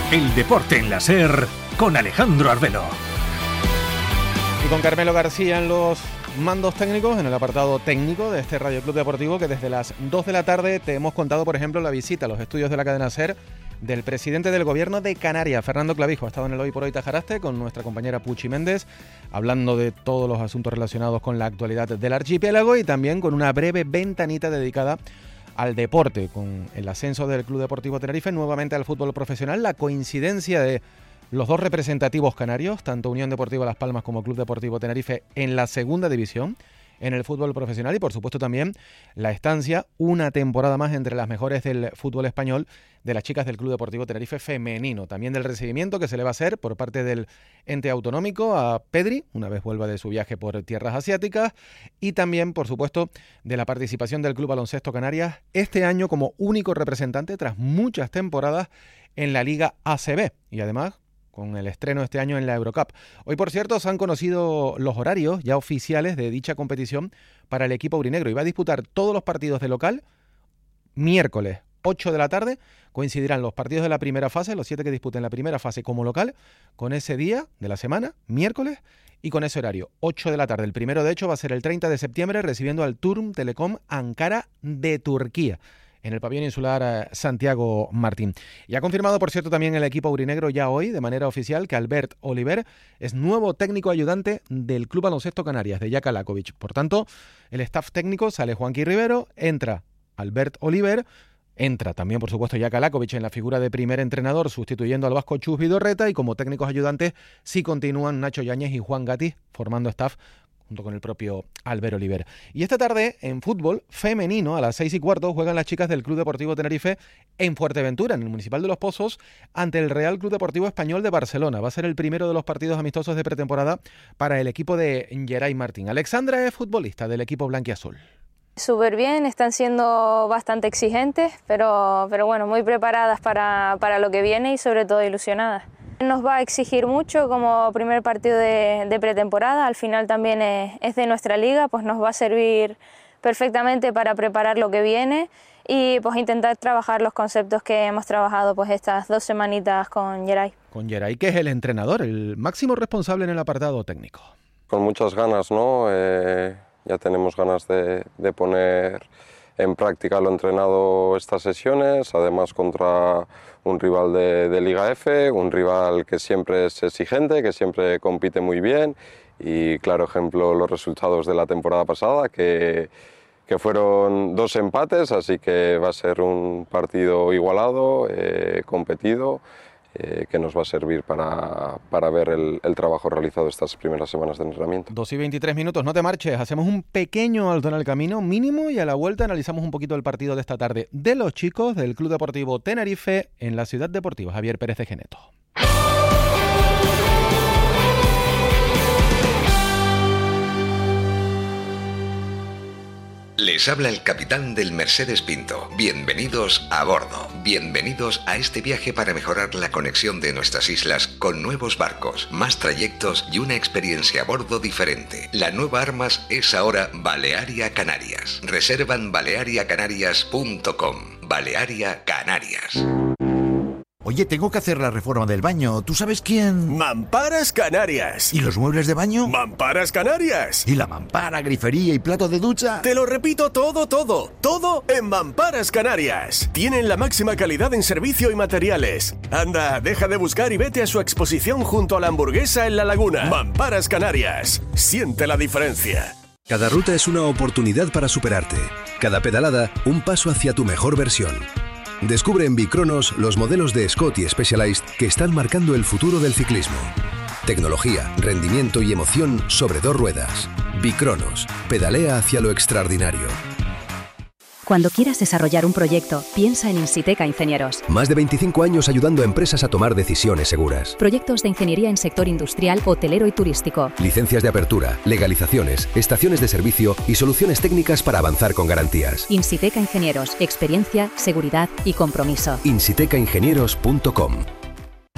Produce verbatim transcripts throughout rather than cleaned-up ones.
El deporte en la SER con Alejandro Arbelo. Y con Carmelo García en los mandos técnicos, en el apartado técnico de este Radio Club Deportivo, que desde las dos de la tarde te hemos contado, por ejemplo, la visita a los estudios de la cadena SER del presidente del Gobierno de Canarias, Fernando Clavijo. Ha estado en el Hoy por Hoy Tajaraste con nuestra compañera Puchi Méndez, hablando de todos los asuntos relacionados con la actualidad del archipiélago y también con una breve ventanita dedicada al deporte, con el ascenso del Club Deportivo Tenerife nuevamente al fútbol profesional, la coincidencia de los dos representativos canarios, tanto Unión Deportiva Las Palmas como Club Deportivo Tenerife, en la segunda división, en el fútbol profesional, y por supuesto también la estancia, una temporada más entre las mejores del fútbol español, de las chicas del Club Deportivo Tenerife femenino. También del recibimiento que se le va a hacer por parte del ente autonómico a Pedri, una vez vuelva de su viaje por tierras asiáticas, y también, por supuesto, de la participación del Club Baloncesto Canarias este año como único representante tras muchas temporadas en la Liga A C B, y además con el estreno este año en la Eurocup. Hoy, por cierto, se han conocido los horarios ya oficiales de dicha competición para el equipo aurinegro y va a disputar todos los partidos de local miércoles, ocho de la tarde. Coincidirán los partidos de la primera fase, los siete que disputen la primera fase como local, con ese día de la semana, miércoles, y con ese horario, ocho de la tarde. El primero, de hecho, va a ser el treinta de septiembre, recibiendo al Turm Telecom Ankara de Turquía, en el pabellón insular Santiago Martín. Y ha confirmado, por cierto, también el equipo aurinegro ya hoy, de manera oficial, que Albert Oliver es nuevo técnico ayudante del Club Baloncesto Canarias, de Jaka Lakovic. Por tanto, el staff técnico sale Juanqui Rivero, entra Albert Oliver, entra también, por supuesto, Jaka Lakovic en la figura de primer entrenador, sustituyendo al vasco Chus Vidorreta, y como técnicos ayudantes sí continúan Nacho Yáñez y Juan Gatti, formando staff junto con el propio Albert Oliver. Y esta tarde, en fútbol femenino, a las seis y cuarto, juegan las chicas del Club Deportivo Tenerife en Fuerteventura, en el Municipal de Los Pozos, ante el Real Club Deportivo Español de Barcelona. Va a ser el primero de los partidos amistosos de pretemporada para el equipo de Geray Martín. Alexandra es futbolista del equipo blanquiazul. Súper bien, están siendo bastante exigentes, pero, pero bueno, muy preparadas para, para lo que viene y sobre todo ilusionadas. Nos va a exigir mucho como primer partido de, de pretemporada, al final también es, es de nuestra liga, pues nos va a servir perfectamente para preparar lo que viene y pues intentar trabajar los conceptos que hemos trabajado pues estas dos semanitas con Geray. Con Geray, que es el entrenador, el máximo responsable en el apartado técnico. Con muchas ganas, ¿no? Eh, ya tenemos ganas de, de poner en práctica lo entrenado estas sesiones, además contra un rival de, de Liga F, un rival que siempre es exigente, que siempre compite muy bien y claro ejemplo los resultados de la temporada pasada que, que fueron dos empates, así que va a ser un partido igualado, eh, competido, Eh, que nos va a servir para, para ver el, el trabajo realizado estas primeras semanas de entrenamiento. dos y veintitrés minutos, no te marches, hacemos un pequeño alto en el camino mínimo y a la vuelta analizamos un poquito el partido de esta tarde de los chicos del Club Deportivo Tenerife en la Ciudad Deportiva Javier Pérez de Geneto. Les habla el capitán del Mercedes Pinto. Bienvenidos a bordo. Bienvenidos a este viaje para mejorar la conexión de nuestras islas con nuevos barcos, más trayectos y una experiencia a bordo diferente. La nueva Armas es ahora Balearia Canarias. Reserva en balearia canarias punto com. Balearia Canarias. Oye, tengo que hacer la reforma del baño. ¿Tú sabes quién? Mamparas Canarias. ¿Y los muebles de baño? Mamparas Canarias. ¿Y la mampara, grifería y plato de ducha? Te lo repito todo, todo. Todo en Mamparas Canarias. Tienen la máxima calidad en servicio y materiales. Anda, deja de buscar y vete a su exposición junto a la Hamburguesa en La Laguna. Mamparas Canarias. Siente la diferencia. Cada ruta es una oportunidad para superarte. Cada pedalada, un paso hacia tu mejor versión. Descubre en Bicronos los modelos de Scott y Specialized que están marcando el futuro del ciclismo. Tecnología, rendimiento y emoción sobre dos ruedas. Bicronos, pedalea hacia lo extraordinario. Cuando quieras desarrollar un proyecto, piensa en Insiteca Ingenieros. Más de veinticinco años ayudando a empresas a tomar decisiones seguras. Proyectos de ingeniería en sector industrial, hotelero y turístico. Licencias de apertura, legalizaciones, estaciones de servicio y soluciones técnicas para avanzar con garantías. Insiteca Ingenieros, experiencia, seguridad y compromiso. insiteca ingenieros punto com.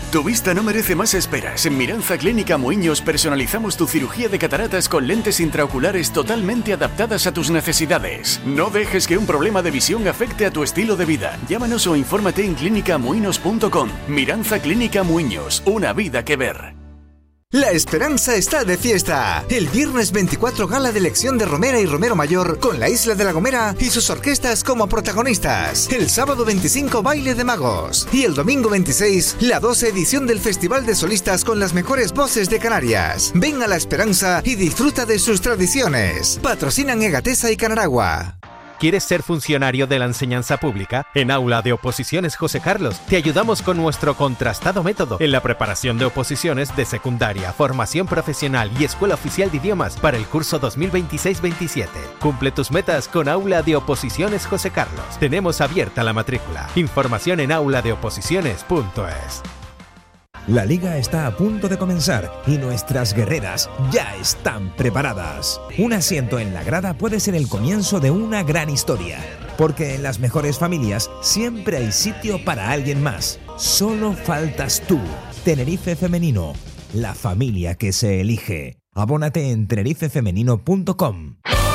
Tu vista no merece más esperas. En Miranza Clínica Muiños personalizamos tu cirugía de cataratas con lentes intraoculares totalmente adaptadas a tus necesidades. No dejes que un problema de visión afecte a tu estilo de vida. Llámanos o infórmate en clínica muinos punto com. Miranza Clínica Muiños, una vida que ver. La esperanza está de fiesta. El viernes veinticuatro gala de elección de Romera y Romero Mayor con la Isla de La Gomera y sus orquestas como protagonistas. El sábado veinticinco baile de magos. Y el domingo veintiséis la doce edición del Festival de Solistas con las mejores voces de Canarias. Ven a La Esperanza y disfruta de sus tradiciones. Patrocinan Egatesa y Canaragua. ¿Quieres ser funcionario de la enseñanza pública? En Aula de Oposiciones José Carlos te ayudamos con nuestro contrastado método en la preparación de oposiciones de secundaria, formación profesional y Escuela Oficial de Idiomas para el curso dos mil veintiséis veintisiete. Cumple tus metas con Aula de Oposiciones José Carlos. Tenemos abierta la matrícula. Información en aula de oposiciones punto es. La liga está a punto de comenzar y nuestras guerreras ya están preparadas. Un asiento en la grada puede ser el comienzo de una gran historia, porque en las mejores familias siempre hay sitio para alguien más. Solo faltas tú. Tenerife Femenino, la familia que se elige. Abónate en tenerife femenino punto com.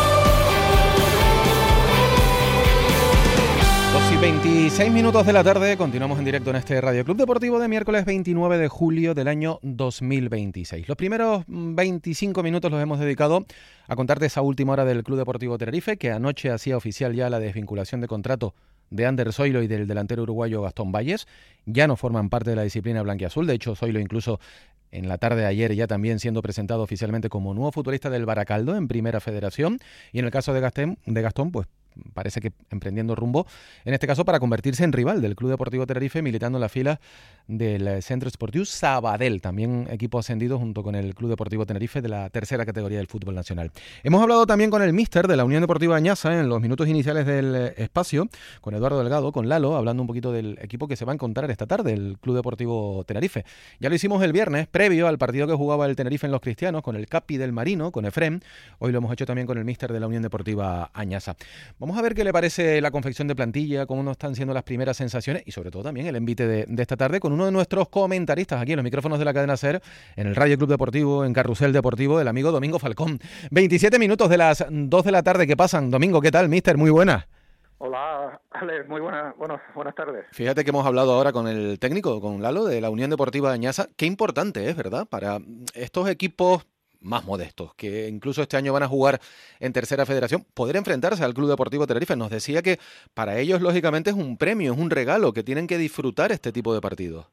dos y veintiséis minutos de la tarde, continuamos en directo en este Radio Club Deportivo de miércoles veintinueve de julio del año dos mil veintiséis. Los primeros veinticinco minutos los hemos dedicado a contarte esa última hora del Club Deportivo Tenerife, que anoche hacía oficial ya la desvinculación de contrato de Ander Zoilo y del delantero uruguayo Gastón Valles. Ya no forman parte de la disciplina blanquiazul. De hecho, Zoilo incluso en la tarde de ayer ya también siendo presentado oficialmente como nuevo futbolista del Baracaldo en Primera Federación. Y en el caso de Gastón, de Gastón pues parece que emprendiendo rumbo, en este caso para convertirse en rival del Club Deportivo Tenerife, militando en la fila del Centro Esportiu Sabadell, también equipo ascendido junto con el Club Deportivo Tenerife de la tercera categoría del fútbol nacional. Hemos hablado también con el míster de la Unión Deportiva Añasa en los minutos iniciales del espacio, con Eduardo Delgado, con Lalo, hablando un poquito del equipo que se va a encontrar esta tarde, el Club Deportivo Tenerife. Ya lo hicimos el viernes, previo al partido que jugaba el Tenerife en Los Cristianos, con el Capi del Marino, con Efrem. Hoy lo hemos hecho también con el míster de la Unión Deportiva Añasa. Vamos a ver qué le parece la confección de plantilla, cómo nos están siendo las primeras sensaciones y sobre todo también el envite de, de esta tarde con uno de nuestros comentaristas aquí en los micrófonos de la cadena SER, en el Radio Club Deportivo, en Carrusel Deportivo, el amigo Domingo Falcón. veintisiete minutos de las dos de la tarde que pasan. Domingo, ¿qué tal, míster? Muy buenas. Hola, Ale, muy buenas, bueno, buenas tardes. Fíjate que hemos hablado ahora con el técnico, con Lalo, de la Unión Deportiva Añasa. Qué importante es, ¿verdad? Para estos equipos más modestos, que incluso este año van a jugar en Tercera Federación, poder enfrentarse al Club Deportivo Tenerife. Nos decía que para ellos, lógicamente, es un premio, es un regalo, que tienen que disfrutar este tipo de partidos.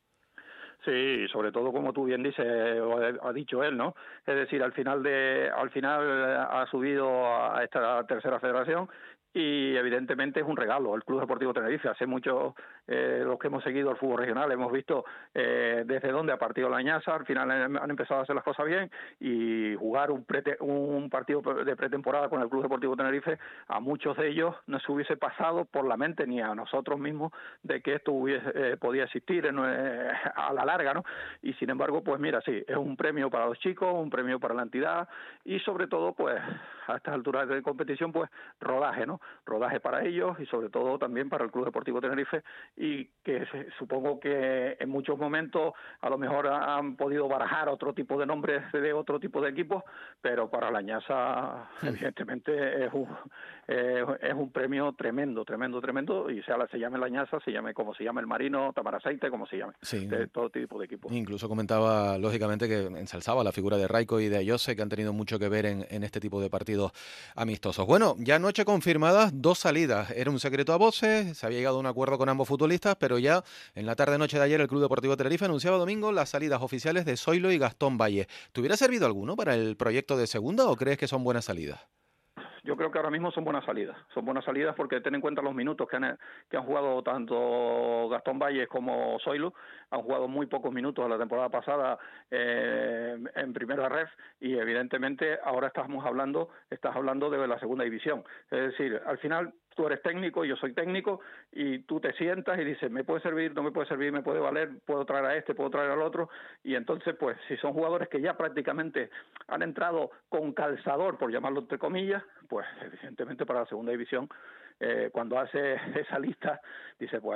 Sí, sobre todo como tú bien dices, ha dicho él, ¿no? Es decir, al final de, al final ha subido a esta Tercera Federación y evidentemente es un regalo el Club Deportivo Tenerife. Hace mucho, eh, los que hemos seguido el fútbol regional, hemos visto eh, desde dónde ha partido la Añasa. Al final han empezado a hacer las cosas bien y jugar un, prete, un partido de pretemporada con el Club Deportivo Tenerife, a muchos de ellos no se hubiese pasado por la mente, ni a nosotros mismos, de que esto hubiese, eh, podía existir en, eh, a la larga, ¿no? Y sin embargo, pues mira, sí, es un premio para los chicos, un premio para la entidad y sobre todo, pues a estas alturas de competición, pues rodaje, ¿no? Rodaje para ellos y sobre todo también para el Club Deportivo Tenerife, y que supongo que en muchos momentos a lo mejor han podido barajar otro tipo de nombres de otro tipo de equipos, pero para la Añasa evidentemente es un, eh, es un premio tremendo, tremendo, tremendo, y sea la, se llame la Añasa, se llame como se llame el Marino, Tamaraceite, como se llame, sí, de todo tipo de equipos. Incluso comentaba lógicamente que ensalzaba la figura de Raico y de Ayose, que han tenido mucho que ver en, en este tipo de partidos amistosos. Bueno, ya anoche confirmadas dos salidas. Era un secreto a voces, se había llegado a un acuerdo con ambos futbolistas, pero ya en la tarde-noche de ayer el Club Deportivo Tenerife anunciaba domingo las salidas oficiales de Zoilo y Gastón Valles. ¿Te hubiera servido alguno para el proyecto de segunda o crees que son buenas salidas? Yo creo que ahora mismo son buenas salidas, son buenas salidas porque ten en cuenta los minutos que han, que han jugado tanto Gastón Valles como Zoilo. Han jugado muy pocos minutos la temporada pasada eh, en primera ref, y evidentemente ahora estamos hablando, estás hablando de la segunda división. Es decir, al final tú eres técnico, yo soy técnico, y tú te sientas y dices, me puede servir, no me puede servir, me puede valer, puedo traer a este, puedo traer al otro, y entonces pues si son jugadores que ya prácticamente han entrado con calzador, por llamarlo entre comillas, pues evidentemente para la segunda división, eh, cuando hace esa lista, dice pues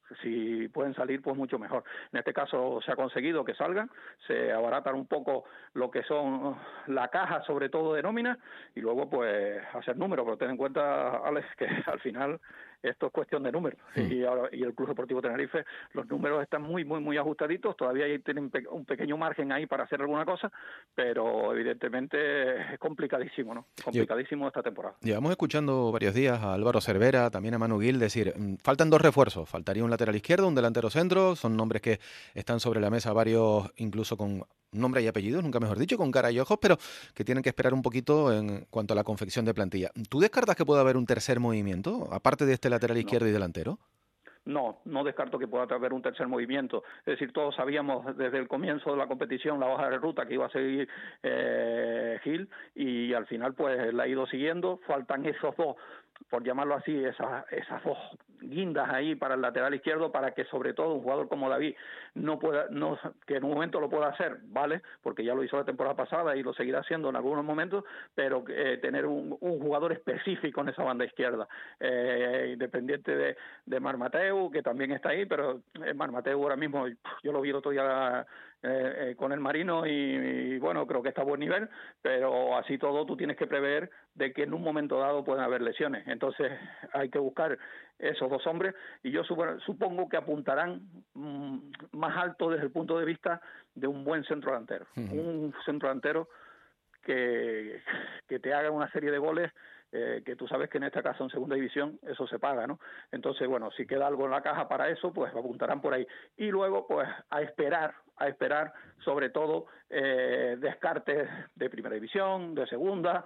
Si pueden salir, pues mucho mejor. En este caso se ha conseguido que salgan, se abaratan un poco lo que son la caja, sobre todo de nómina, y luego pues hacer números, pero ten en cuenta, Alex, que al final esto es cuestión de números. Sí. Y, ahora, y el Club Deportivo Tenerife, los números están muy, muy, muy ajustaditos, todavía hay, tienen un pequeño margen ahí para hacer alguna cosa, pero evidentemente es complicadísimo, ¿no? Complicadísimo esta temporada. Llevamos escuchando varios días a Álvaro Cervera, también a Manu Gil decir, faltan dos refuerzos, faltaría un lateral izquierdo, un delantero centro, son nombres que están sobre la mesa, varios incluso con nombre y apellidos, nunca mejor dicho, con cara y ojos, pero que tienen que esperar un poquito en cuanto a la confección de plantilla. ¿Tú descartas que pueda haber un tercer movimiento, aparte de este lateral izquierdo no. y delantero? No, no descarto que pueda haber un tercer movimiento. Es decir, todos sabíamos desde el comienzo de la competición la hoja de ruta que iba a seguir eh, Gil, y al final pues la ha ido siguiendo. Faltan esos dos, por llamarlo así, esas, esas dos guindas ahí para el lateral izquierdo, para que sobre todo un jugador como David no pueda, no, que en un momento lo pueda hacer, vale, porque ya lo hizo la temporada pasada y lo seguirá haciendo en algunos momentos, pero eh, tener un, un jugador específico en esa banda izquierda, eh, independiente de, de Marc Mateu, que también está ahí, pero Marc Mateu ahora mismo, yo lo vi el otro día Eh, eh, con el Marino y, y bueno, creo que está a buen nivel, pero así todo tú tienes que prever de que en un momento dado pueden haber lesiones, entonces hay que buscar esos dos hombres, y yo supongo que apuntarán mmm, más alto desde el punto de vista de un buen centro delantero, uh-huh. un centro delantero que, que te haga una serie de goles, eh, que tú sabes que en este caso en segunda división eso se paga, ¿no? Entonces, bueno, si queda algo en la caja para eso, pues apuntarán por ahí. Y luego, pues, a esperar, a esperar, sobre todo, eh, descartes de primera división, de segunda,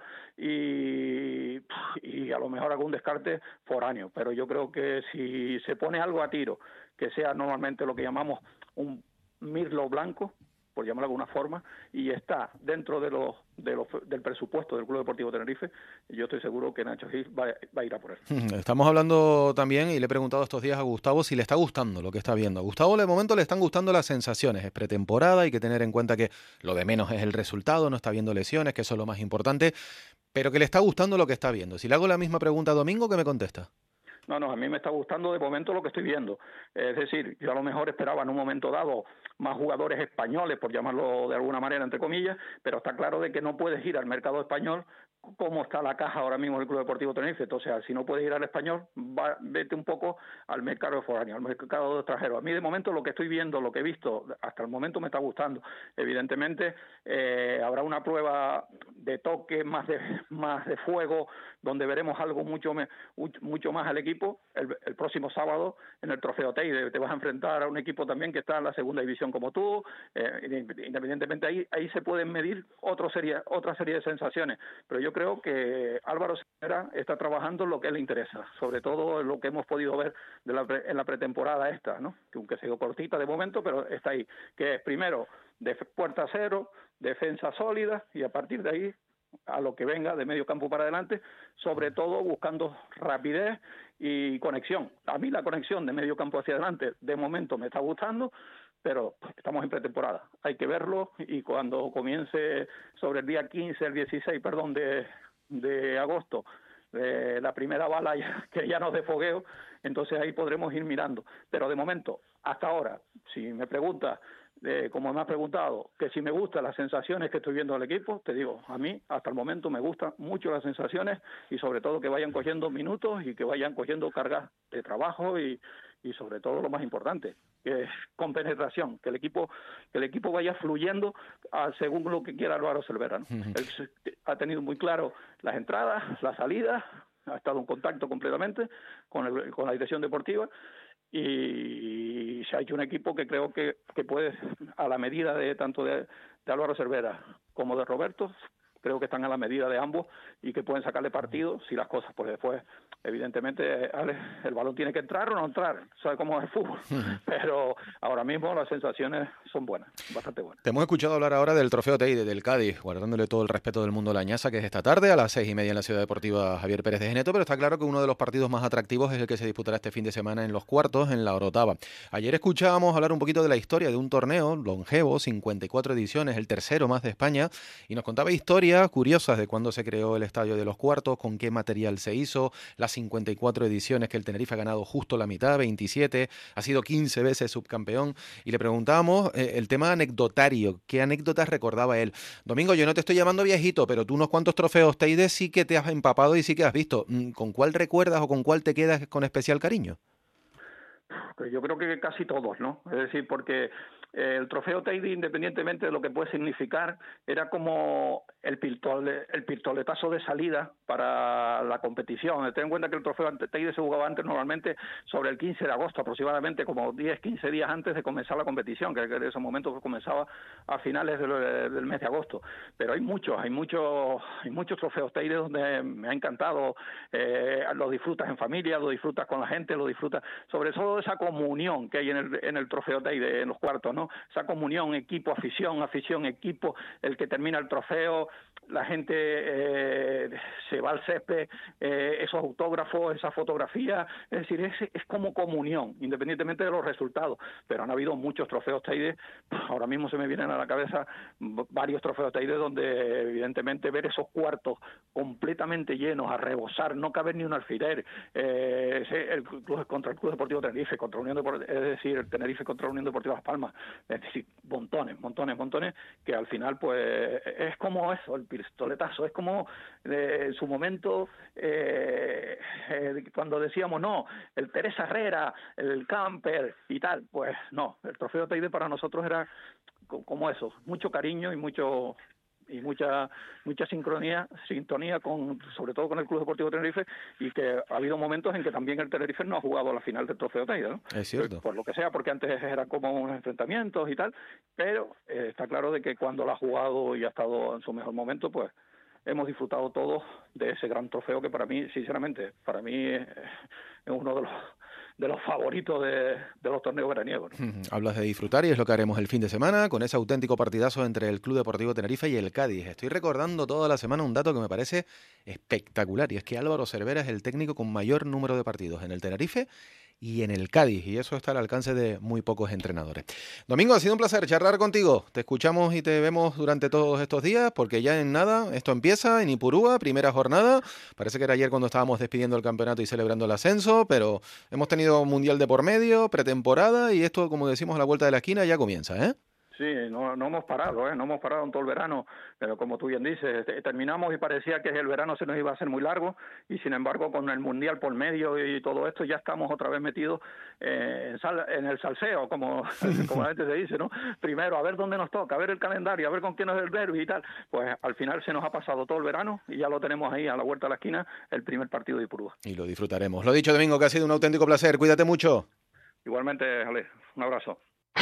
y, y a lo mejor algún descarte foráneo. Pero yo creo que si se pone algo a tiro, que sea normalmente lo que llamamos un mirlo blanco, por llamarlo de alguna forma, y está dentro de los, de los del presupuesto del Club Deportivo Tenerife, yo estoy seguro que Nacho Gil va, va a ir a por él. Estamos hablando también, y le he preguntado estos días a Gustavo si le está gustando lo que está viendo. A Gustavo de momento le están gustando las sensaciones, es pretemporada, hay que tener en cuenta que lo de menos es el resultado, no está viendo lesiones, que eso es lo más importante, pero que le está gustando lo que está viendo. Si le hago la misma pregunta a Domingo, ¿qué me contesta? No, no, a mí me está gustando de momento lo que estoy viendo. Es decir, yo a lo mejor esperaba en un momento dado más jugadores españoles, por llamarlo de alguna manera, entre comillas, pero está claro de que no puedes ir al mercado español como está la caja ahora mismo del Club Deportivo Tenerife. Entonces, si no puedes ir al español, va, vete un poco al mercado foráneo, al mercado de extranjeros. A mí, de momento, lo que estoy viendo, lo que he visto, hasta el momento me está gustando. Evidentemente, eh, habrá una prueba de toque, más de más de fuego, donde veremos algo mucho, me, mucho más al equipo el, el próximo sábado en el Trofeo Teide. Te vas a enfrentar a un equipo también que está en la segunda división como tú. Eh, independientemente, ahí ahí se pueden medir otra serie, otra serie de sensaciones. Pero yo creo que Álvaro Cervera está trabajando en lo que le interesa, sobre todo en lo que hemos podido ver de la pre, en la pretemporada esta, ¿no? Que aunque se dio cortita de momento, pero está ahí, que es primero de puerta cero, defensa sólida, y a partir de ahí a lo que venga de medio campo para adelante, sobre todo buscando rapidez y conexión. A mí la conexión de medio campo hacia adelante de momento me está gustando, pero estamos en pretemporada, hay que verlo, y cuando comience sobre el día quince, el dieciséis, perdón, de, de agosto, eh, la primera bala ya, que ya nos dé fogueo, entonces ahí podremos ir mirando. Pero de momento, hasta ahora, si me preguntas, eh, como me has preguntado, que si me gustan las sensaciones que estoy viendo del equipo, te digo, a mí hasta el momento me gustan mucho las sensaciones, y sobre todo que vayan cogiendo minutos y que vayan cogiendo cargas de trabajo, y y sobre todo lo más importante, que es con penetración, que el equipo que el equipo vaya fluyendo a, según lo que quiera Álvaro Cervera, ¿no? Uh-huh. Él ha tenido muy claro las entradas, las salidas, ha estado en contacto completamente con, el, con la dirección deportiva, y se ha hecho un equipo que creo que, que puede, a la medida de tanto de, de Álvaro Cervera como de Roberto, creo que están a la medida de ambos y que pueden sacarle partido si las cosas, porque después, evidentemente, Alex, el balón tiene que entrar o no entrar, sabe cómo es el fútbol, uh-huh. Pero ahora mismo las sensaciones son buenas, bastante buenas. Te hemos escuchado hablar ahora del Trofeo Teide del Cádiz, guardándole todo el respeto del mundo a la ñasa, que es esta tarde a las seis y media en la Ciudad Deportiva Javier Pérez de Geneto, pero está claro que uno de los partidos más atractivos es el que se disputará este fin de semana en los cuartos, en la Orotava. Ayer escuchábamos hablar un poquito de la historia de un torneo longevo, cincuenta y cuatro ediciones, el tercero más de España, y nos contaba historia fotografías curiosas de cuándo se creó el Estadio de los Cuartos, con qué material se hizo, las cincuenta y cuatro ediciones que el Tenerife ha ganado justo la mitad, veintisiete, ha sido quince veces subcampeón, y le preguntábamos eh, el tema anecdotario, qué anécdotas recordaba él. Domingo, yo no te estoy llamando viejito, pero tú unos cuantos trofeos Teide sí que te has empapado y sí que has visto. ¿Con cuál recuerdas o con cuál te quedas con especial cariño? Yo creo que casi todos, ¿no? Es decir, porque el trofeo Teide, independientemente de lo que puede significar, era como el, pistole, el pistoletazo de salida para la competición. Ten en cuenta que el trofeo Teide se jugaba antes, normalmente sobre el quince de agosto, aproximadamente como diez, quince días antes de comenzar la competición, que en ese momento comenzaba a finales del, del mes de agosto. Pero hay muchos, hay muchos, hay muchos trofeos Teide donde me ha encantado. Eh, lo disfrutas en familia, lo disfrutas con la gente, lo disfrutas, sobre todo esa comunión que hay en el, en el trofeo Teide, en los cuartos, ¿no? Esa comunión, equipo, afición, afición, equipo, el que termina el trofeo, la gente eh, se va al césped, eh, esos autógrafos, esa fotografía, es decir, es, es como comunión, independientemente de los resultados. Pero han habido muchos trofeos Teide, ahora mismo se me vienen a la cabeza varios trofeos Teide donde evidentemente ver esos cuartos completamente llenos, a rebosar, no caber ni un alfiler, eh, el club, contra el Club Deportivo Tenerife, contra Unión Deportiva, es decir, el Tenerife contra la Unión Deportiva Las Palmas, es decir, montones, montones, montones, que al final pues es como eso, el pistoletazo, es como eh, en su momento eh, eh, cuando decíamos no, el Teresa Herrera, el Camper y tal, pues no, el trofeo Teide para nosotros era como eso, mucho cariño y mucho y mucha mucha sincronía, sintonía con, sobre todo con el Club Deportivo Tenerife, y que ha habido momentos en que también el Tenerife no ha jugado a la final del trofeo Teide, ¿no? Es cierto. Por, por lo que sea, porque antes eran como unos enfrentamientos y tal, pero eh, está claro de que cuando lo ha jugado y ha estado en su mejor momento, pues hemos disfrutado todos de ese gran trofeo que para mí, sinceramente, para mí es, es uno de los de los favoritos de, de los torneos veraniegos, ¿no? Hablas de disfrutar y es lo que haremos el fin de semana con ese auténtico partidazo entre el Club Deportivo Tenerife y el Cádiz. Estoy recordando toda la semana un dato que me parece espectacular, y es que Álvaro Cervera es el técnico con mayor número de partidos en el Tenerife y en el Cádiz, y eso está al alcance de muy pocos entrenadores. Domingo, ha sido un placer charlar contigo. Te escuchamos y te vemos durante todos estos días, porque ya en nada esto empieza en Ipurúa, primera jornada. Parece que era ayer cuando estábamos despidiendo el campeonato y celebrando el ascenso, pero hemos tenido mundial de por medio, pretemporada, y esto, como decimos, a la vuelta de la esquina ya comienza, ¿eh? Sí, no, no hemos parado, ¿eh? no hemos parado en todo el verano, pero como tú bien dices, terminamos y parecía que el verano se nos iba a hacer muy largo, y sin embargo con el Mundial por medio y todo esto ya estamos otra vez metidos eh, en, sal, en el salseo, como, como la gente se dice, ¿no? Primero, a ver dónde nos toca, a ver el calendario, a ver con quién es el derbi y tal. Pues al final se nos ha pasado todo el verano y ya lo tenemos ahí a la vuelta de la esquina, el primer partido de Ipurúa. Y lo disfrutaremos. Lo dicho, Domingo, que ha sido un auténtico placer. Cuídate mucho. Igualmente, Ale, un abrazo.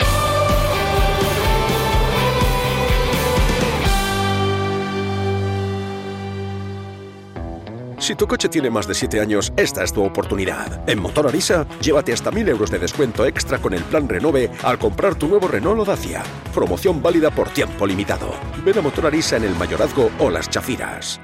Si tu coche tiene más de siete años, esta es tu oportunidad. En Motor Arisa, llévate hasta mil euros de descuento extra con el plan Renove al comprar tu nuevo Renault o Dacia. Promoción válida por tiempo limitado. Ven a Motor Arisa en el Mayorazgo o Las Chafiras.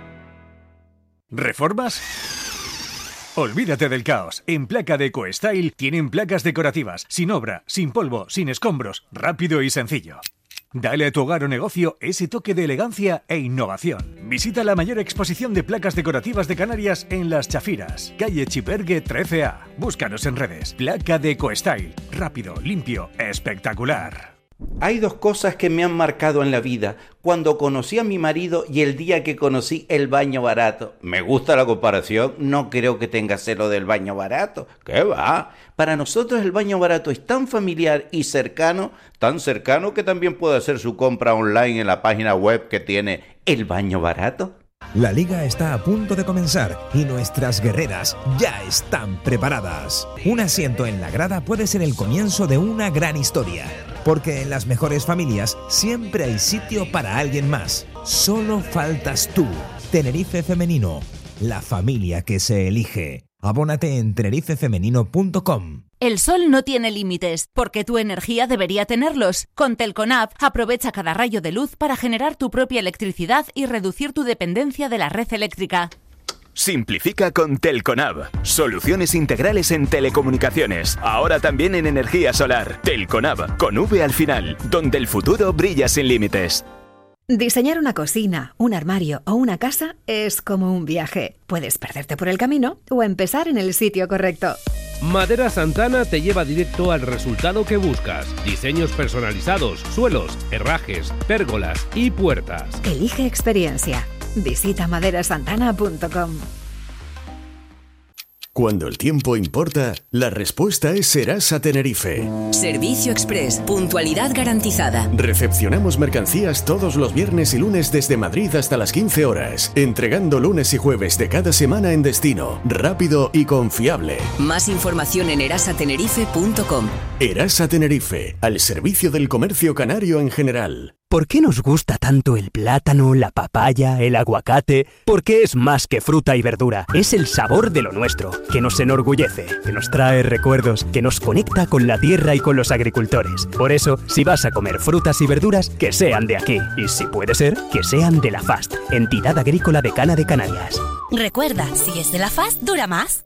¿Reformas? Olvídate del caos. En Placa de EcoStyle tienen placas decorativas, sin obra, sin polvo, sin escombros, rápido y sencillo. Dale a tu hogar o negocio ese toque de elegancia e innovación. Visita la mayor exposición de placas decorativas de Canarias en Las Chafiras, calle Chipergue trece A. Búscanos en redes. Placa de EcoStyle. Rápido, limpio, espectacular. Hay dos cosas que me han marcado en la vida: cuando conocí a mi marido y el día que conocí el baño barato. Me gusta la comparación, no creo que tenga celo del baño barato. ¿Qué va? Para nosotros el baño barato es tan familiar y cercano, tan cercano que también puede hacer su compra online en la página web que tiene El Baño Barato. La liga está a punto de comenzar y nuestras guerreras ya están preparadas. Un asiento en la grada puede ser el comienzo de una gran historia, porque en las mejores familias siempre hay sitio para alguien más. Solo faltas tú. Tenerife Femenino, la familia que se elige. Abónate en tenerife femenino punto com. El sol no tiene límites, porque tu energía debería tenerlos. Con Telconab, aprovecha cada rayo de luz para generar tu propia electricidad y reducir tu dependencia de la red eléctrica. Simplifica con Telconab. Soluciones integrales en telecomunicaciones. Ahora también en energía solar. Telconab, con V al final, donde el futuro brilla sin límites. Diseñar una cocina, un armario o una casa es como un viaje. Puedes perderte por el camino o empezar en el sitio correcto. Madera Santana te lleva directo al resultado que buscas. Diseños personalizados, suelos, herrajes, pérgolas y puertas. Elige experiencia. Visita madera santana punto com. Cuando el tiempo importa, la respuesta es Serasa Tenerife. Servicio Express, puntualidad garantizada. Recepcionamos mercancías todos los viernes y lunes desde Madrid hasta las quince horas, entregando lunes y jueves de cada semana en destino, rápido y confiable. Más información en erasa tenerife punto com. Erasa Tenerife, al servicio del comercio canario en general. ¿Por qué nos gusta tanto el plátano, la papaya, el aguacate? Porque es más que fruta y verdura. Es el sabor de lo nuestro, que nos enorgullece, que nos trae recuerdos, que nos conecta con la tierra y con los agricultores. Por eso, si vas a comer frutas y verduras, que sean de aquí. Y si puede ser, que sean de la F A S T, Entidad Agrícola Decana de Canarias. Recuerda, si es de la F A S T, dura más.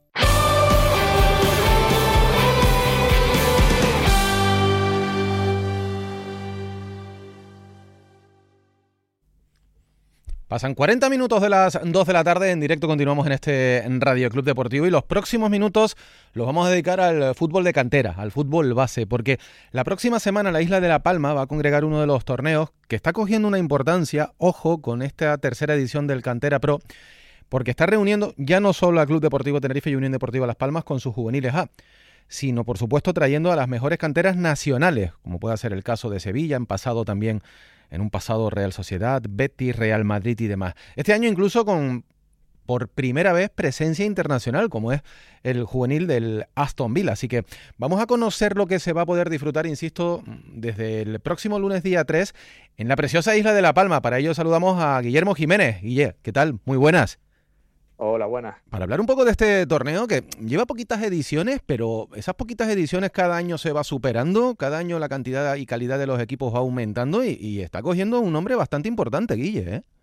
Pasan cuarenta minutos de las dos de la tarde, en directo continuamos en este Radio Club Deportivo y los próximos minutos los vamos a dedicar al fútbol de cantera, al fútbol base, porque la próxima semana la isla de La Palma va a congregar uno de los torneos que está cogiendo una importancia, ojo, con esta tercera edición del Cantera Pro, porque está reuniendo ya no solo al Club Deportivo Tenerife y Unión Deportiva Las Palmas con sus juveniles A, sino por supuesto trayendo a las mejores canteras nacionales, como puede ser el caso de Sevilla, en pasado también en un pasado Real Sociedad, Betis, Real Madrid y demás. Este año incluso con, por primera vez, presencia internacional, como es el juvenil del Aston Villa. Así que vamos a conocer lo que se va a poder disfrutar, insisto, desde el próximo lunes día tres, en la preciosa isla de La Palma. Para ello saludamos a Guillermo Jiménez. Guille, ¿qué tal? Muy buenas. Hola, buenas. Para hablar un poco de este torneo que lleva poquitas ediciones, pero esas poquitas ediciones cada año se va superando, cada año la cantidad y calidad de los equipos va aumentando y, y está cogiendo un nombre bastante importante, Guille, ¿eh?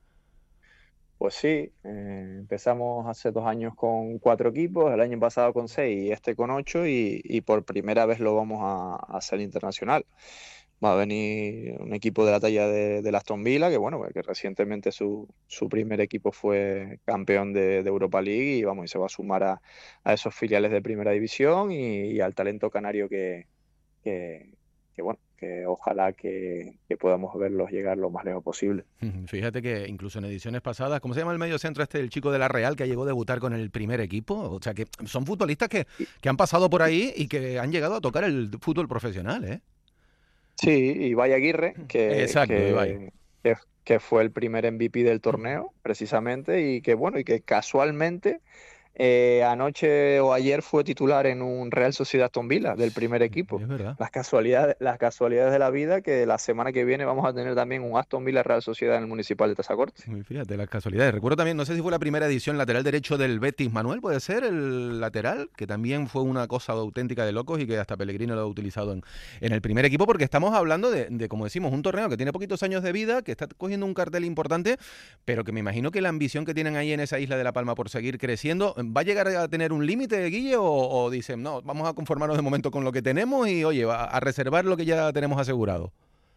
Pues sí, eh, empezamos hace dos años con cuatro equipos, el año pasado con seis y este con ocho y, y por primera vez lo vamos a, a hacer internacional. Va a venir un equipo de la talla de, de Aston Villa, que bueno, que recientemente su, su primer equipo fue campeón de, de Europa League y vamos, y se va a sumar a, a esos filiales de primera división y, y al talento canario que, que, que bueno, que ojalá que, que podamos verlos llegar lo más lejos posible. Fíjate que incluso en ediciones pasadas, ¿cómo se llama el medio centro este, el chico de la Real que llegó a debutar con el primer equipo? O sea que son futbolistas que, que han pasado por ahí y que han llegado a tocar el fútbol profesional, ¿eh? Sí, Ibai Aguirre, que, Exacto, que, Ibai. que, que fue el primer M V P del torneo, precisamente, y que bueno, y que casualmente eh, anoche o ayer fue titular en un Real Sociedad Aston Villa del primer equipo. Es verdad. Las casualidades, las casualidades de la vida, que la semana que viene vamos a tener también un Aston Villa Real Sociedad en el Municipal de Tazacorte. Fíjate, las casualidades. Recuerdo también, no sé si fue la primera edición, lateral derecho del Betis, Manuel, puede ser, el lateral, que también fue una cosa auténtica de locos y que hasta Pellegrino lo ha utilizado en, en el primer equipo, porque estamos hablando de, de, como decimos, un torneo que tiene poquitos años de vida, que está cogiendo un cartel importante, pero que me imagino que la ambición que tienen ahí en esa isla de La Palma por seguir creciendo, ¿va a llegar a tener un límite, Guille, o, o dicen, no, vamos a conformarnos de momento con lo que tenemos y, oye, va a reservar lo que ya tenemos asegurado?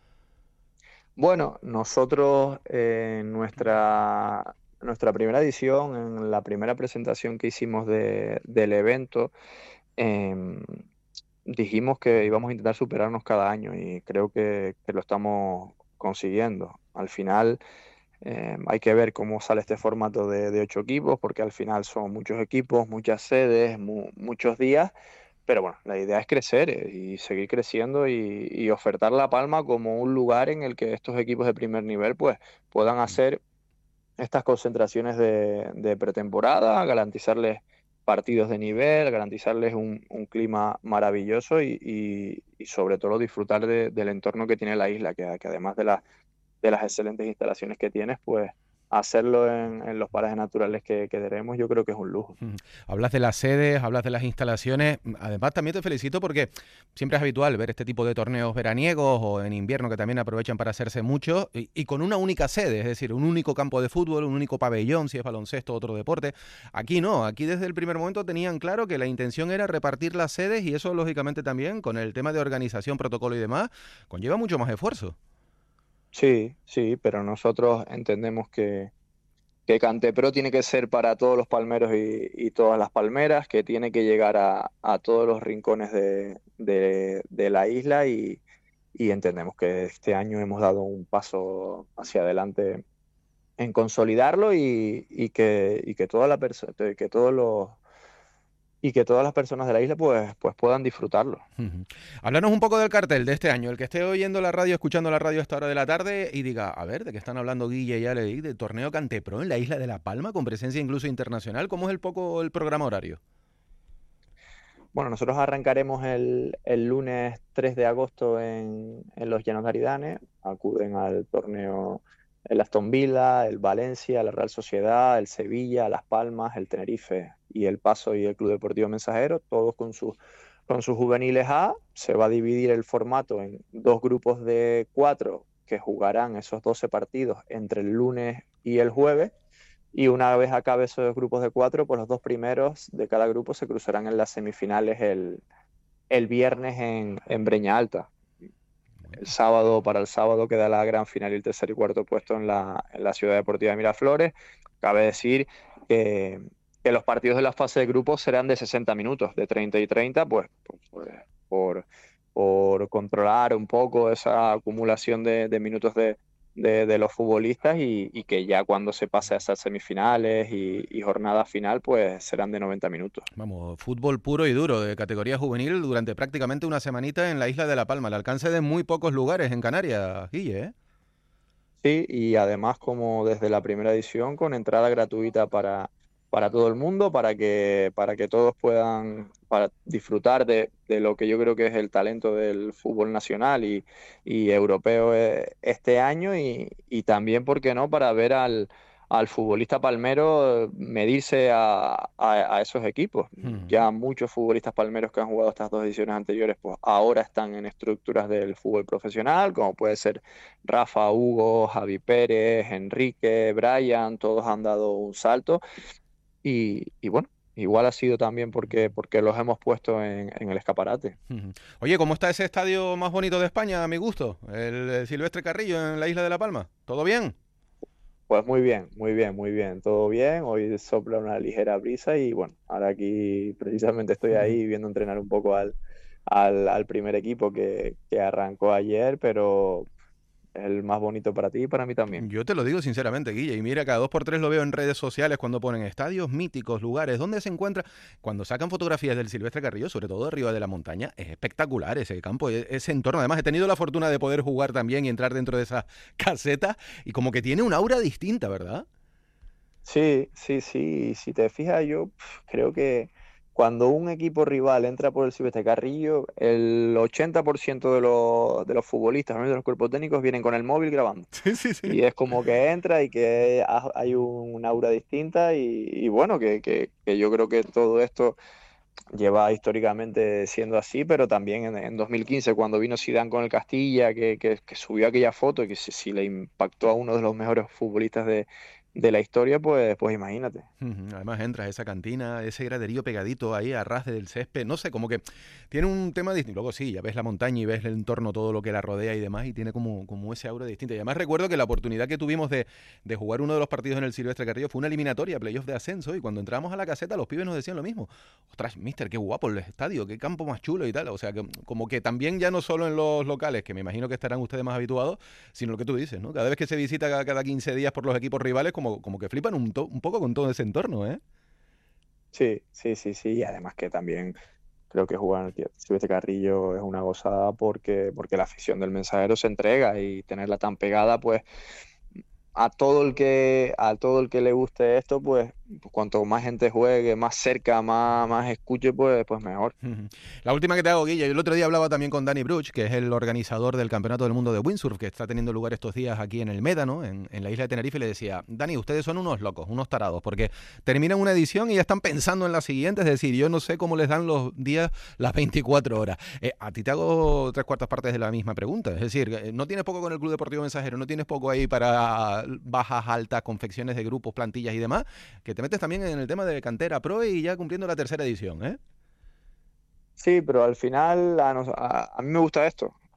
Bueno, nosotros eh, en nuestra, nuestra primera edición, en la primera presentación que hicimos de, del evento, eh, dijimos que íbamos a intentar superarnos cada año y creo que, que lo estamos consiguiendo. Al final eh, hay que ver cómo sale este formato de, de ocho equipos, porque al final son muchos equipos, muchas sedes, mu muchos días. Pero bueno, la idea es crecer y seguir creciendo y, y ofertar La Palma como un lugar en el que estos equipos de primer nivel pues puedan hacer estas concentraciones de, de pretemporada, garantizarles partidos de nivel, garantizarles un, un clima maravilloso y, y, y sobre todo disfrutar de, del entorno que tiene la isla, que, que además de, la, de las excelentes instalaciones que tienes, pues hacerlo en, en los parajes naturales que, que tenemos, yo creo que es un lujo. Uh-huh. Hablas de las sedes, hablas de las instalaciones, además también te felicito porque siempre es habitual ver este tipo de torneos veraniegos o en invierno que también aprovechan para hacerse mucho y, y con una única sede, es decir, un único campo de fútbol, un único pabellón, si es baloncesto o otro deporte. Aquí no, aquí desde el primer momento tenían claro que la intención era repartir las sedes y eso lógicamente también con el tema de organización, protocolo y demás, conlleva mucho más esfuerzo. Sí, sí, pero nosotros entendemos que, que Cantepro tiene que ser para todos los palmeros y, y todas las palmeras, que tiene que llegar a, a todos los rincones de, de, de la isla y, y entendemos que este año hemos dado un paso hacia adelante en consolidarlo y, y que, y que toda la perso- que todos los y que todas las personas de la isla pues, pues puedan disfrutarlo. Uh-huh. Háblanos un poco del cartel de este año, el que esté oyendo la radio, escuchando la radio a esta hora de la tarde y diga, a ver, ¿de qué están hablando Guille y Ale? ¿De torneo Cantepro en la isla de La Palma, con presencia incluso internacional? ¿Cómo es el poco el programa horario? Bueno, nosotros arrancaremos el, el lunes tres de agosto en, en los Llanos de Aridane. Acuden al torneo el Aston Villa, el Valencia, la Real Sociedad, el Sevilla, Las Palmas, el Tenerife y el Paso y el Club Deportivo Mensajero, todos con sus con sus juveniles A. Se va a dividir el formato en dos grupos de cuatro que jugarán esos doce partidos entre el lunes y el jueves. Y una vez acabe esos grupos de cuatro, pues los dos primeros de cada grupo se cruzarán en las semifinales el, el viernes en, en Breña Alta. El sábado, para el sábado queda la gran final y el tercer y cuarto puesto en la, en la Ciudad Deportiva de Miraflores. Cabe decir que, que los partidos de la fase de grupos serán de sesenta minutos, de treinta y treinta, pues, pues por, por controlar un poco esa acumulación de, de minutos de, de, de los futbolistas y, y que ya cuando se pase a esas semifinales y, y jornada final, pues serán de noventa minutos. Vamos, fútbol puro y duro, de categoría juvenil, durante prácticamente una semanita en la isla de La Palma, al alcance de muy pocos lugares en Canarias, Guille, ¿eh? Sí, y además como desde la primera edición, con entrada gratuita para, para todo el mundo, para que, para que todos puedan para disfrutar de, de lo que yo creo que es el talento del fútbol nacional y, y europeo este año y, y también, ¿por qué no?, para ver al, al futbolista palmero medirse a, a, a esos equipos. Mm. Ya muchos futbolistas palmeros que han jugado estas dos ediciones anteriores, pues ahora están en estructuras del fútbol profesional, como puede ser Rafa, Hugo, Javi Pérez, Enrique, Brian, todos han dado un salto y, y bueno, igual ha sido también porque, porque los hemos puesto en, en el escaparate. Oye, ¿cómo está ese estadio más bonito de España, a mi gusto? El, el Silvestre Carrillo en la isla de La Palma. ¿Todo bien? Pues muy bien, muy bien, muy bien. Todo bien. Hoy sopla una ligera brisa y bueno, ahora aquí precisamente estoy ahí viendo entrenar un poco al, al, al primer equipo que, que arrancó ayer, pero el más bonito para ti y para mí también. Yo te lo digo sinceramente, Guille, y mira, cada dos por tres lo veo en redes sociales cuando ponen estadios míticos, lugares donde se encuentra, cuando sacan fotografías del Silvestre Carrillo, sobre todo arriba de la montaña, es espectacular ese campo, ese entorno. Además, he tenido la fortuna de poder jugar también y entrar dentro de esas casetas y como que tiene un aura distinta, ¿verdad? Sí, sí, sí. Si te fijas, yo creo que cuando un equipo rival entra por el Silvestre Carrillo, el ochenta por ciento de los, de los futbolistas, de los cuerpos técnicos, vienen con el móvil grabando. Sí, sí, sí. Y es como que entra y que hay un aura distinta y, y bueno, que, que, que yo creo que todo esto lleva históricamente siendo así, pero también en, en dos mil quince, cuando vino Zidane con el Castilla, que, que, que subió aquella foto y que si, si le impactó a uno de los mejores futbolistas de de la historia, pues, pues imagínate. Además entras a esa cantina, ese graderío pegadito ahí a ras del césped, no sé, como que tiene un tema distinto. Luego sí, ya ves la montaña y ves el entorno, todo lo que la rodea y demás, y tiene como, como ese aura distinta. Y además recuerdo que la oportunidad que tuvimos de, de jugar uno de los partidos en el Silvestre Carrillo fue una eliminatoria, playoff de ascenso, y cuando entramos a la caseta los pibes nos decían lo mismo. Ostras, mister, qué guapo el estadio, qué campo más chulo y tal. O sea, que como que también ya no solo en los locales, que me imagino que estarán ustedes más habituados, sino lo que tú dices, ¿no? Cada vez que se visita cada, cada quince días por los equipos rivales, como Como, como que flipan un, to- un poco con todo ese entorno, ¿eh? Sí, sí, sí, sí. Y además que también creo que jugar en el Silvestre Carrillo es una gozada porque, porque la afición del Mensajero se entrega y tenerla tan pegada, pues a todo el que a todo el que le guste esto, pues, pues cuanto más gente juegue, más cerca, más, más escuche, pues, pues mejor. La última que te hago, Guille, yo el otro día hablaba también con Dani Bruch, que es el organizador del Campeonato del Mundo de Windsurf, que está teniendo lugar estos días aquí en el Médano, en, en la isla de Tenerife, y le decía, Dani, ustedes son unos locos, unos tarados, porque terminan una edición y ya están pensando en la siguiente, es decir, yo no sé cómo les dan los días las veinticuatro horas. Eh, a ti te hago tres cuartas partes de la misma pregunta, es decir, no tienes poco con el Club Deportivo Mensajero, no tienes poco ahí para bajas, altas, confecciones de grupos, plantillas y demás, que te metes también en el tema de cantera pro y ya cumpliendo la tercera edición, ¿eh? Sí, pero al final a, nos, a, a mí me gusta esto.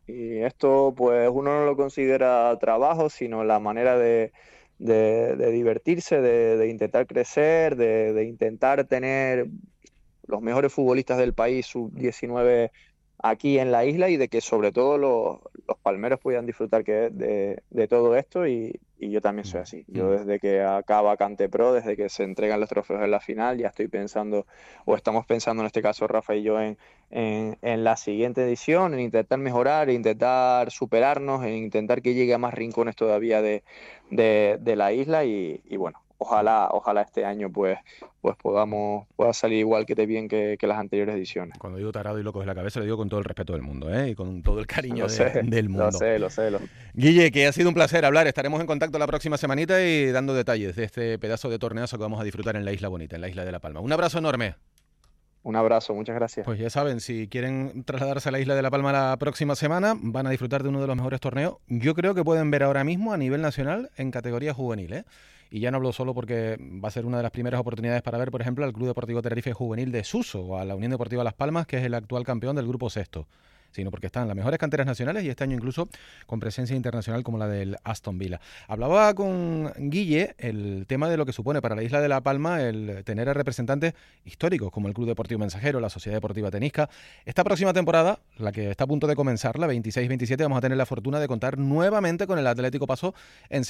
Y esto pues uno no lo considera trabajo, sino la manera de, de, de divertirse, de, de intentar crecer, de, de intentar tener los mejores futbolistas del país sub diecinueve aquí en la isla, y de que sobre todo los, los palmeros puedan disfrutar que de, de todo esto, y, y yo también soy así. Yo desde que acaba Cante Pro, desde que se entregan los trofeos en la final, ya estoy pensando, o estamos pensando en este caso Rafa y yo, en, en, en la siguiente edición, en intentar mejorar, en intentar superarnos, en intentar que llegue a más rincones todavía de, de, de la isla, y, y bueno, ojalá ojalá este año pues pues podamos pueda salir igual que de bien que, que las anteriores ediciones. Cuando digo tarado y loco de la cabeza, lo digo con todo el respeto del mundo, ¿eh? Y con todo el cariño Lo sé, de- del mundo. Lo sé, lo sé. Lo... Guille, que ha sido un placer hablar. Estaremos en contacto la próxima semanita y dando detalles de este pedazo de torneazo que vamos a disfrutar en la Isla Bonita, en la Isla de La Palma. Un abrazo enorme. Un abrazo, muchas gracias. Pues ya saben, si quieren trasladarse a la Isla de La Palma la próxima semana, van a disfrutar de uno de los mejores torneos. Yo creo que pueden ver ahora mismo a nivel nacional en categoría juvenil, ¿eh? Y ya no hablo solo porque va a ser una de las primeras oportunidades para ver, por ejemplo, al Club Deportivo Tenerife Juvenil de Suso o a la Unión Deportiva Las Palmas, que es el actual campeón del grupo sexto, sino porque están las mejores canteras nacionales y este año incluso con presencia internacional como la del Aston Villa. Hablaba con Guille el tema de lo que supone para la Isla de La Palma el tener a representantes históricos como el Club Deportivo Mensajero, la Sociedad Deportiva Tenisca. Esta próxima temporada, la que está a punto de comenzar, la veintiséis veintisiete, vamos a tener la fortuna de contar nuevamente con el Atlético Paso en